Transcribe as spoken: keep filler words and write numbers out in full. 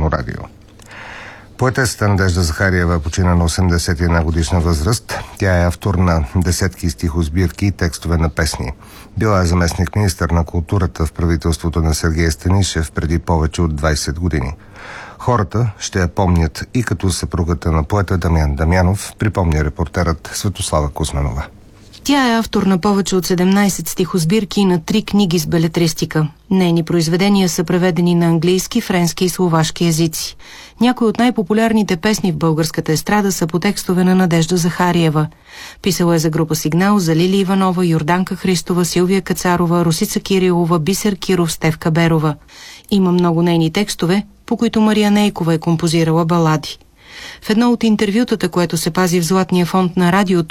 Държавно радио. Поетесата Надежда Захариева почина на осемдесет и една годишна възраст. Тя е автор на десетки стихосбирки и текстове на песни. Била е заместник министър на културата в правителството на Сергей Станишев преди повече от двайсет години. Хората ще я помнят и като съпругата на поета Дамян Дамянов, припомня репортерът Светослава Кузманова. Тя е автор на повече от седемнайсет стихосбирки и на три книги с белетристика. Нейни произведения са преведени на английски, френски и словашки езици. Някои от най-популярните песни в българската естрада са по текстове на Надежда Захариева. Писала е за група Сигнал, за Лили Иванова, Йорданка Христова, Силвия Кацарова, Росица Кирилова, Бисер Киров, Стефка Берова. Има много нейни текстове, по които Мария Нейкова е композирала балади. В едно от интервютата, което се пази в Златния фонд на радиото,